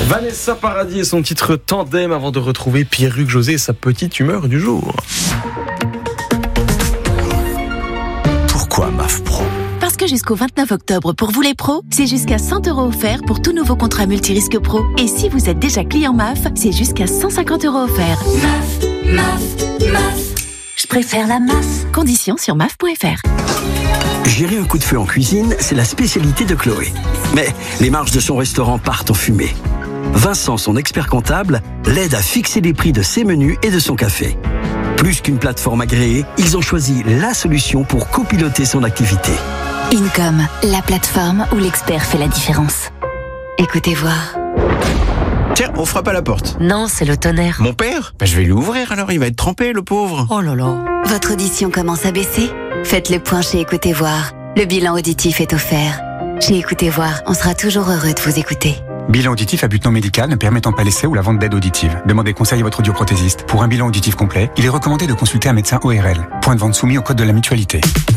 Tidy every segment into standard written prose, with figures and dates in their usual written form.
Vanessa Paradis et son titre Tandem avant de retrouver Pierre-Hugues José et sa petite humeur du jour. Pourquoi MAF Pro ? Parce que jusqu'au 29 octobre, pour vous les pros, c'est jusqu'à 100 € offerts pour tout nouveau contrat multirisque pro. Et si vous êtes déjà client MAF, c'est jusqu'à 150 € offerts. MAF. Je préfère la MAF. Conditions sur MAF.fr. Gérer un coup de feu en cuisine, c'est la spécialité de Chloé. Mais les marges de son restaurant partent en fumée. Vincent, son expert comptable, l'aide à fixer les prix de ses menus et de son café. Plus qu'une plateforme agréée, ils ont choisi la solution pour copiloter son activité. Income, la plateforme où l'expert fait la différence. Écoutez voir. Tiens, on frappe à la porte. Non, c'est le tonnerre. Mon père ? Je vais lui ouvrir alors, il va être trempé, le pauvre. Oh là là. Votre audition commence à baisser ? Faites le point chez Écoutez Voir. Le bilan auditif est offert. Chez Écoutez Voir, on sera toujours heureux de vous écouter. Bilan auditif à but non médical ne permettant pas l'essai ou la vente d'aide auditive. Demandez conseil à votre audioprothésiste. Pour un bilan auditif complet, il est recommandé de consulter un médecin ORL. Point de vente soumis au code de la mutualité.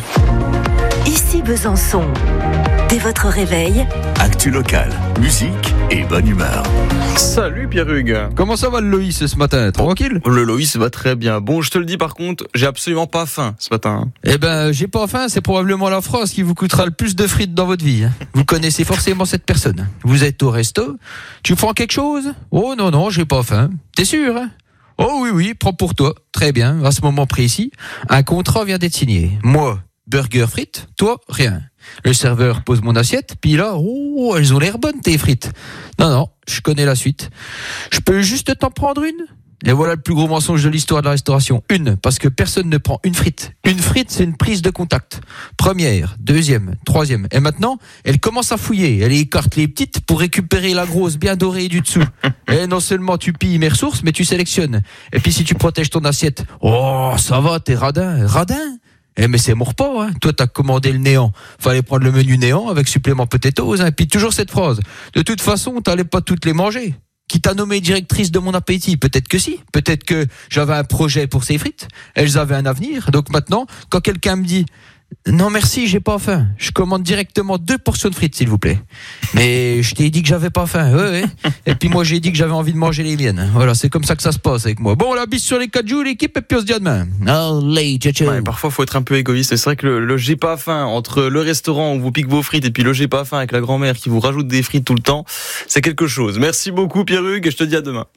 Ici Besançon. Dès votre réveil, Actu locale, musique et bonne humeur. Salut Pierre-Hugues. Comment ça va le Loïs ce matin? Tranquille? Le Loïs va très bien. Bon, je te le dis par contre, j'ai absolument pas faim ce matin. Eh ben, j'ai pas faim, c'est probablement la phrase qui vous coûtera le plus de frites dans votre vie. Vous connaissez forcément cette personne. Vous êtes au resto, tu prends quelque chose? Oh non, j'ai pas faim. T'es sûr, hein? Oh oui, prends pour toi. Très bien, à ce moment précis, un contrat vient d'être signé. Moi, burger frites, toi, rien. Le serveur pose mon assiette, puis là, elles ont l'air bonnes tes frites. Non, je connais la suite. Je peux juste t'en prendre une? Et voilà le plus gros mensonge de l'histoire de la restauration. Parce que personne ne prend une frite. Une frite, c'est une prise de contact. Première, deuxième, troisième. Et maintenant, elle commence à fouiller. Elle écarte les petites pour récupérer la grosse bien dorée du dessous. Et non seulement tu pilles mes ressources, mais tu sélectionnes. Et puis si tu protèges ton assiette, ça va, t'es radin. Mais c'est mon repas, hein. Toi, t'as commandé le néant. Fallait prendre le menu néant avec supplément potatoes, hein. Puis toujours cette phrase. De toute façon, t'allais pas toutes les manger. Qui t'a nommé directrice de mon appétit? Peut-être que si. Peut-être que j'avais un projet pour ces frites. Elles avaient un avenir. Donc maintenant, quand quelqu'un me dit non merci, j'ai pas faim, je commande directement 2 portions de frites s'il vous plaît. Mais je t'ai dit que j'avais pas faim. Ouais. Et puis moi j'ai dit que j'avais envie de manger les miennes. Voilà, c'est comme ça que ça se passe avec moi. Bon, la bise sur les 4 jours l'équipe et puis on se dit à demain. Ouais, parfois faut être un peu égoïste. C'est vrai que le j'ai pas faim entre le restaurant où vous piquez vos frites et puis le j'ai pas faim avec la grand-mère qui vous rajoute des frites tout le temps, c'est quelque chose. Merci beaucoup Pierre-Hugues et je te dis à demain.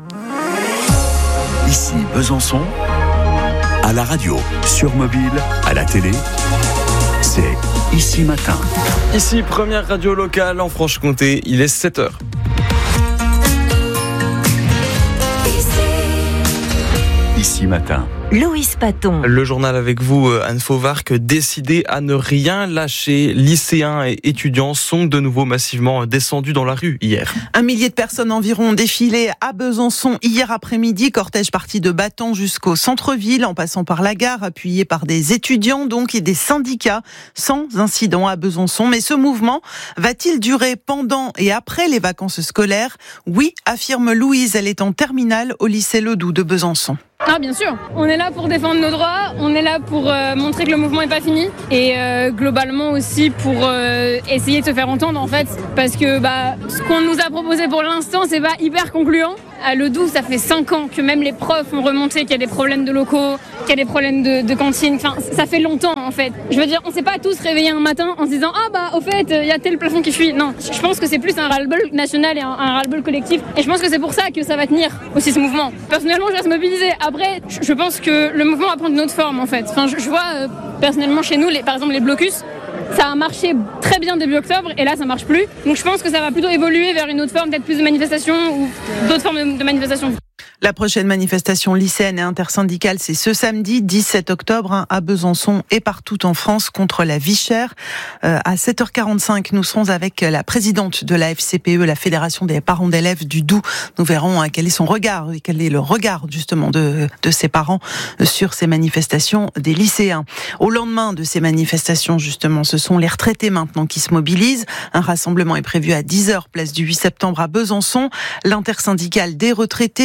Ici Besançon, à la radio, sur mobile, à la télé, c'est Ici Matin. Ici, première radio locale en Franche-Comté, il est 7h. Ici Matin. Loïs Paton. Le journal avec vous, Anne Fauvarc, décidé à ne rien lâcher. Lycéens et étudiants sont de nouveau massivement descendus dans la rue hier. 1 millier de personnes environ ont défilé à Besançon hier après-midi. Cortège parti de Batton jusqu'au centre-ville, en passant par la gare, appuyé par des étudiants donc et des syndicats, sans incident à Besançon. Mais ce mouvement va-t-il durer pendant et après les vacances scolaires? Oui, affirme Louise, elle est en terminale au lycée Ledoux de Besançon. Ah bien sûr, on est là pour défendre nos droits, on est là pour montrer que le mouvement n'est pas fini et globalement aussi pour essayer de se faire entendre en fait, parce que ce qu'on nous a proposé pour l'instant c'est pas hyper concluant. À Ledoux, ça fait 5 ans que même les profs ont remonté qu'il y a des problèmes de locaux, qu'il y a des problèmes de cantine, enfin ça fait longtemps en fait. Je veux dire, on s'est pas tous réveillés un matin en se disant au fait, il y a tel plafond qui fuit. Non, je pense que c'est plus un ras-le-bol national et un ras-le-bol collectif et je pense que c'est pour ça que ça va tenir aussi ce mouvement. Personnellement, je vais se mobiliser. Après, je pense que le mouvement va prendre une autre forme en fait. Enfin, je vois personnellement chez nous, par exemple les blocus, ça a marché très bien début octobre et là ça marche plus. Donc je pense que ça va plutôt évoluer vers une autre forme, peut-être plus de manifestations ou d'autres formes de manifestations. La prochaine manifestation lycéenne et intersyndicale, c'est ce samedi 17 octobre à Besançon et partout en France contre la vie chère. À 7h45, nous serons avec la présidente de la FCPE, la Fédération des parents d'élèves du Doubs. Nous verrons quel est son regard et quel est le regard justement de ses parents sur ces manifestations des lycéens. Au lendemain de ces manifestations, justement, ce sont les retraités maintenant qui se mobilisent. Un rassemblement est prévu à 10h, place du 8 septembre à Besançon. L'intersyndicale des retraités a choisi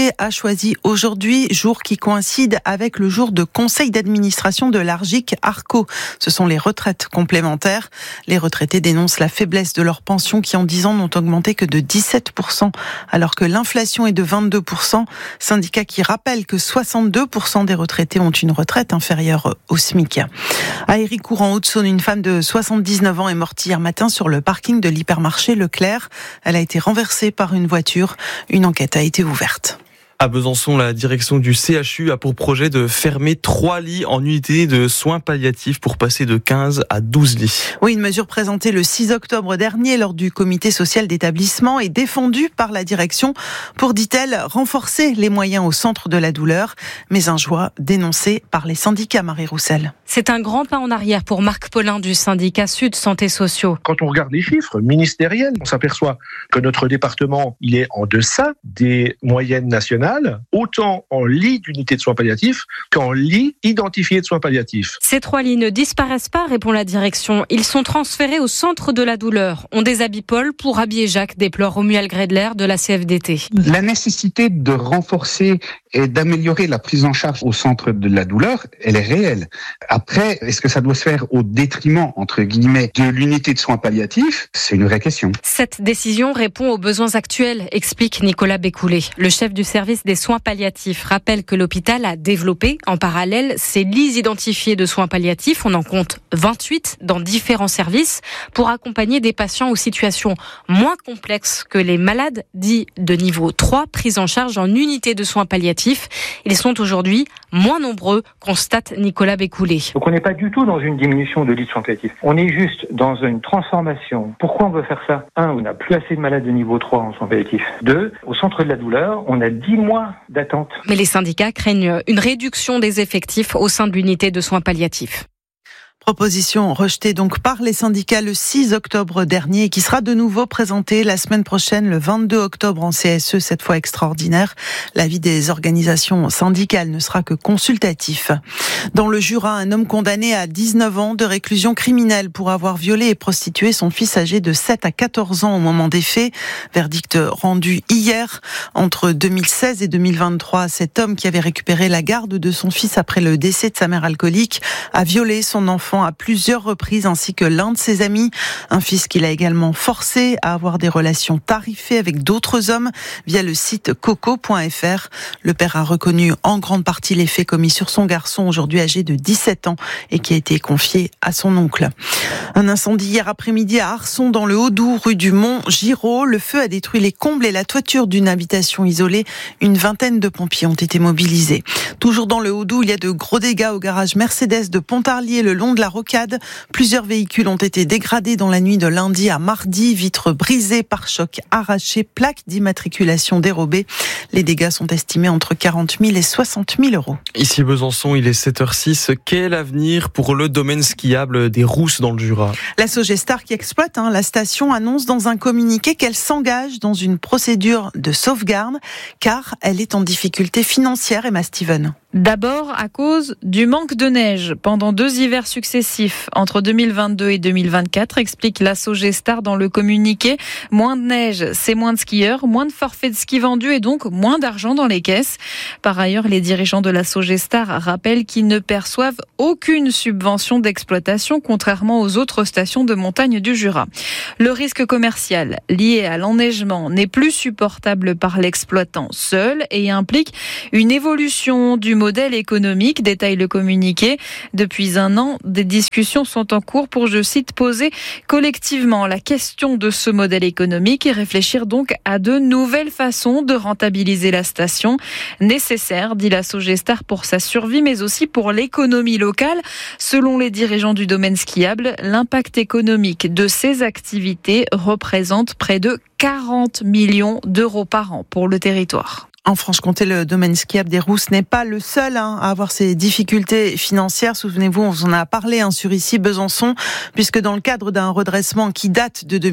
choisi aujourd'hui, jour qui coïncide avec le jour de conseil d'administration de l'Argic-Arco. Ce sont les retraites complémentaires. Les retraités dénoncent la faiblesse de leurs pensions qui en 10 ans n'ont augmenté que de 17%, alors que l'inflation est de 22%. Syndicat qui rappelle que 62% des retraités ont une retraite inférieure au SMIC. À Héricourt, en Haute-Saône, une femme de 79 ans est morte hier matin sur le parking de l'hypermarché Leclerc. Elle a été renversée par une voiture. Une enquête a été ouverte. À Besançon, la direction du CHU a pour projet de fermer 3 lits en unité de soins palliatifs pour passer de 15 à 12 lits. Oui, une mesure présentée le 6 octobre dernier lors du comité social d'établissement et défendue par la direction pour, dit-elle, renforcer les moyens au centre de la douleur. Mais un choix dénoncé par les syndicats, Marie Roussel. C'est un grand pas en arrière pour Marc Paulin du syndicat Sud Santé Sociaux. Quand on regarde les chiffres ministériels, on s'aperçoit que notre département, il est en deçà des moyennes nationales, autant en lits d'unités de soins palliatifs qu'en lits identifiés de soins palliatifs. Ces 3 lits ne disparaissent pas, répond la direction. Ils sont transférés au centre de la douleur. On déshabille Paul pour habiller Jacques, déplore Romuald Gredler de la CFDT. La nécessité de renforcer et d'améliorer la prise en charge au centre de la douleur, elle est réelle. Après, est-ce que ça doit se faire au détriment, entre guillemets, de l'unité de soins palliatifs ? C'est une vraie question. Cette décision répond aux besoins actuels, explique Nicolas Bécoulé. Le chef du service des soins palliatifs rappelle que l'hôpital a développé en parallèle ses lits identifiés de soins palliatifs. On en compte 28 dans différents services pour accompagner des patients aux situations moins complexes que les malades dits de niveau 3 pris en charge en unité de soins palliatifs. Ils sont aujourd'hui moins nombreux, constate Nicolas Bécoulé. Donc on n'est pas du tout dans une diminution de lits de soins palliatifs. On est juste dans une transformation. Pourquoi on veut faire ça ? 1, on n'a plus assez de malades de niveau 3 en soins palliatifs. 2, au centre de la douleur, on a 10 mois d'attente. Mais les syndicats craignent une réduction des effectifs au sein de l'unité de soins palliatifs. Proposition rejetée donc par les syndicats le 6 octobre dernier et qui sera de nouveau présentée la semaine prochaine, le 22 octobre en CSE, cette fois extraordinaire. L'avis des organisations syndicales ne sera que consultatif. Dans le Jura, un homme condamné à 19 ans de réclusion criminelle pour avoir violé et prostitué son fils âgé de 7 à 14 ans au moment des faits. Verdict rendu hier. Entre 2016 et 2023, cet homme qui avait récupéré la garde de son fils après le décès de sa mère alcoolique a violé son enfant à plusieurs reprises ainsi que l'un de ses amis. Un fils qu'il a également forcé à avoir des relations tarifées avec d'autres hommes via le site coco.fr. Le père a reconnu en grande partie les faits commis sur son garçon, aujourd'hui âgé de 17 ans et qui a été confié à son oncle. Un incendie hier après-midi à Arçon dans le Haut-Doubs, rue du Mont-Giraud. Le feu a détruit les combles et la toiture d'une habitation isolée. Une vingtaine de pompiers ont été mobilisés. Toujours dans le Haut-Doubs, il y a de gros dégâts au garage Mercedes de Pontarlier le long de la rocade. Plusieurs véhicules ont été dégradés dans la nuit de lundi à mardi. Vitres brisées, pare-chocs arrachés, plaques d'immatriculation dérobées. Les dégâts sont estimés entre 40 000 et 60 000 euros. Ici Besançon, il est 7h06. Quel avenir pour le domaine skiable des Rousses dans le Jura ? La Sogestar qui exploite la station annonce dans un communiqué qu'elle s'engage dans une procédure de sauvegarde car elle est en difficulté financière, Emma Steven. D'abord à cause du manque de neige pendant 2 hivers successifs entre 2022 et 2024, explique la Sogestar dans le communiqué. Moins de neige, c'est moins de skieurs, moins de forfaits de ski vendus et donc moins d'argent dans les caisses. Par ailleurs, les dirigeants de la Sogestar rappellent qu'ils ne perçoivent aucune subvention d'exploitation, contrairement aux autres stations de montagne du Jura. Le risque commercial lié à l'enneigement n'est plus supportable par l'exploitant seul et implique une évolution du modèle économique, détaille le communiqué. Depuis 1 an, des discussions sont en cours pour, je cite, poser collectivement la question de ce modèle économique et réfléchir donc à de nouvelles façons de rentabiliser la station. Nécessaire, dit la Sogestar, pour sa survie, mais aussi pour l'économie locale. Selon les dirigeants du domaine skiable, l'impact économique de ces activités représente près de 40 millions d'euros par an pour le territoire. En Franche-Comté, le domaine skiable des Rousses n'est pas le seul à avoir ces difficultés financières. Souvenez-vous, on vous en a parlé sur ici Besançon, puisque dans le cadre d'un redressement qui date de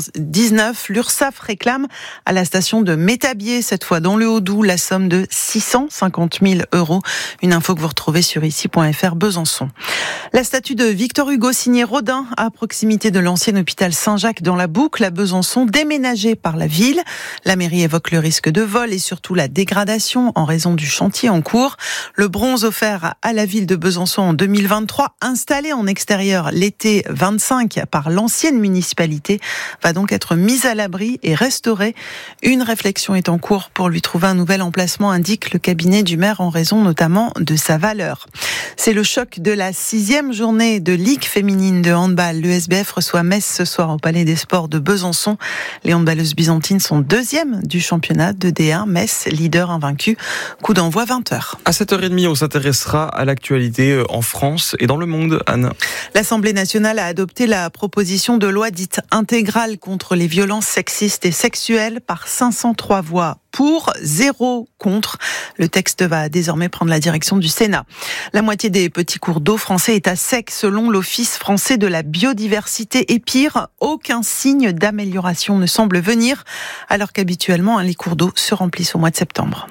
2019, l'URSSAF réclame à la station de Métabier, cette fois dans le Haut-Doubs, la somme de 650 000 euros. Une info que vous retrouvez sur ici.fr Besançon. La statue de Victor Hugo signée Rodin à proximité de l'ancien hôpital Saint-Jacques dans la Boucle à Besançon, déménagée par la ville. La mairie évoque le risque de vol et surtout la la dégradation en raison du chantier en cours. Le bronze offert à la ville de Besançon en 2023, installé en extérieur l'été 25 par l'ancienne municipalité, va donc être mis à l'abri et restauré. Une réflexion est en cours pour lui trouver un nouvel emplacement, indique le cabinet du maire, en raison notamment de sa valeur. C'est le choc de la 6e journée de Ligue féminine de handball. L'USBF reçoit Metz ce soir au Palais des Sports de Besançon. Les handballeuses byzantines sont 2e du championnat de D1. Metz, leader invaincu. Coup d'envoi 20h. À 7h30, on s'intéressera à l'actualité en France et dans le monde, Anne. L'Assemblée nationale a adopté la proposition de loi dite intégrale contre les violences sexistes et sexuelles par 503 voix pour, 0 contre. Le texte va désormais prendre la direction du Sénat. La moitié des petits cours d'eau français est à sec selon l'Office français de la biodiversité. Et pire, aucun signe d'amélioration ne semble venir, alors qu'habituellement, les cours d'eau se remplissent au mois de septembre.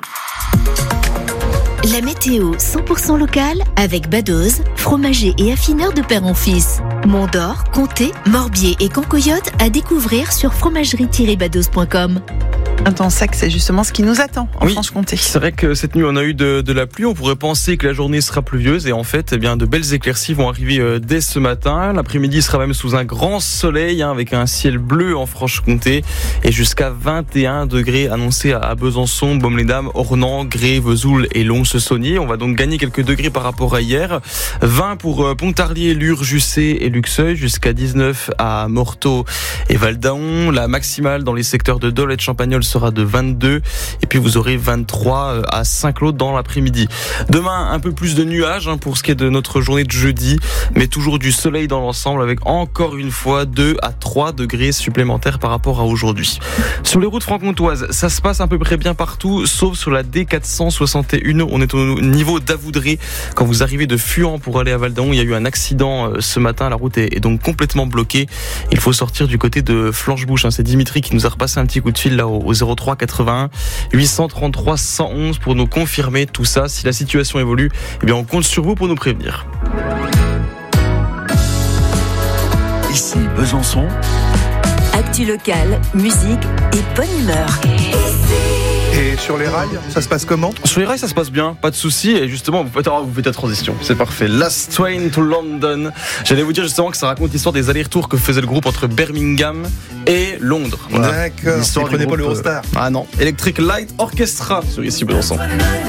La météo 100% locale avec Badoz, fromager et affineur de père en fils. Mont-d'Or, Comté, Morbier et Cancoyote à découvrir sur fromagerie-badoz.com. Un temps sec, c'est justement ce qui nous attend en Franche-Comté. C'est vrai que cette nuit, on a eu de la pluie. On pourrait penser que la journée sera pluvieuse. Et en fait, de belles éclaircies vont arriver dès ce matin. L'après-midi sera même sous un grand soleil, avec un ciel bleu en Franche-Comté. Et jusqu'à 21 degrés annoncés à Besançon, Baume-les-Dames, Ornans, Gré, Vesoul et Lons-Saunier. On va donc gagner quelques degrés par rapport à hier. 20 pour Pontarlier, Lure, Jussey et Luxeuil. Jusqu'à 19 à Morteau et Val-d'Aon. La maximale dans les secteurs de Dole et de Champagnole sera de 22 et puis vous aurez 23 à Saint-Claude dans l'après-midi. Demain, un peu plus de nuages pour ce qui est de notre journée de jeudi, mais toujours du soleil dans l'ensemble avec encore une fois 2 à 3 degrés supplémentaires par rapport à aujourd'hui. Sur les routes franc-comtoises, ça se passe à peu près bien partout, sauf sur la D461. On est au niveau d'Avoudré. Quand vous arrivez de Fuan pour aller à Val-d'Aon, il y a eu un accident ce matin. La route est donc complètement bloquée. Il faut sortir du côté de Flanchebouche. C'est Dimitri qui nous a repassé un petit coup de fil là au 03 81 833 111 pour nous confirmer tout ça. Si la situation évolue, on compte sur vous pour nous prévenir. Ici Besançon. Actu locale, musique et bonne humeur. Et sur les rails, ça se passe comment ? Sur les rails, ça se passe bien, pas de soucis. Et justement, vous faites la transition. C'est parfait. Last Train to London. J'allais vous dire justement que ça raconte l'histoire des allers-retours que faisait le groupe entre Birmingham et Londres. Voilà. D'accord. Vous ne prenez pas l'Eurostar ? Ah non. Electric Light Orchestra sur ici Besançon.